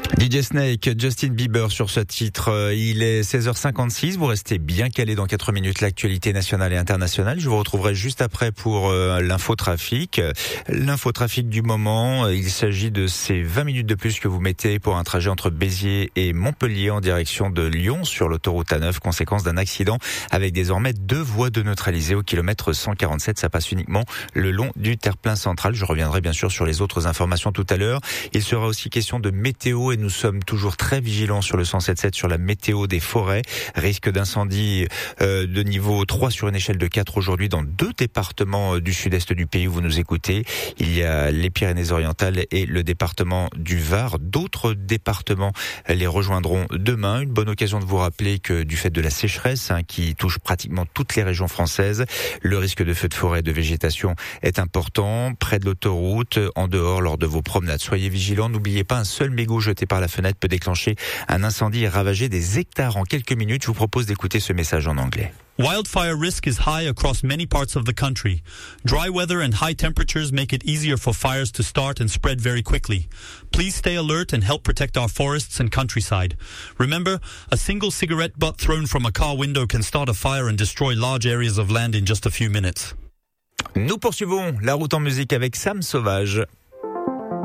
DJ Snake, Justin Bieber sur ce titre. Il est 16h56. Vous restez bien calé dans 4 minutes l'actualité nationale et internationale. Je vous retrouverai juste après pour l'infotrafic. L'infotrafic du moment, il s'agit de ces 20 minutes de plus que vous mettez pour un trajet entre Béziers et Montpellier en direction de Lyon sur l'autoroute A9, conséquence d'un accident avec désormais 2 voies de neutralisées au kilomètre 147. Ça passe uniquement le long du terre-plein central. Je reviendrai bien sûr sur les autres informations tout à l'heure. Il sera aussi question de météo et nous sommes toujours très vigilants sur le 107.7 sur la météo des forêts. Risque d'incendie de niveau 3 sur une échelle de 4 aujourd'hui dans 2 départements du sud-est du pays où vous nous écoutez. Il y a les Pyrénées-Orientales et le département du Var. D'autres départements les rejoindront demain. Une bonne occasion de vous rappeler que du fait de la sécheresse qui touche pratiquement toutes les régions françaises, le risque de feux de forêt et de végétation est important. Près de l'autoroute, en dehors, lors de vos promenades. Soyez vigilants. N'oubliez pas, un seul mégot jeté par la fenêtre peut déclencher un incendie et ravager des hectares en quelques minutes. Je vous propose d'écouter ce message en anglais. Wildfire risk is high across many parts of the country. Dry weather and high temperatures make it easier for fires to start and spread very quickly. Please stay alert and help protect our forests and countryside. Remember, a single cigarette butt thrown from a car window can start a fire and destroy large areas of land in just a few minutes. Nous poursuivons la route en musique avec Sam Sauvage.